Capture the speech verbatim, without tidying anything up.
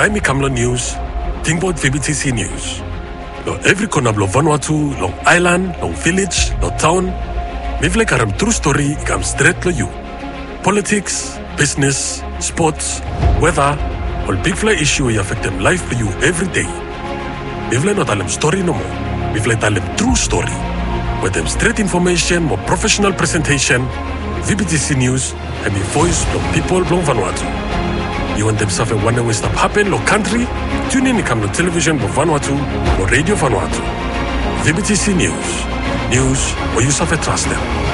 Daimi Kamlo News, Tingboard V B T C News. Lo every corner of Vanuatu, long island, long village, long town. Mivle karam true story ikam straight to you. Politics, business, sports, weather, all big fly issue will affect them life for you every day. Mivle not alem story no more. Mivle talem true story. With them straight information, more professional presentation, V B T C News, and the voice of people from Vanuatu. You want them suffer one way stuff happen lo country? Tune in come to television for Vanuatu or radio Vanuatu. V B T C News. News where you suffer trust them.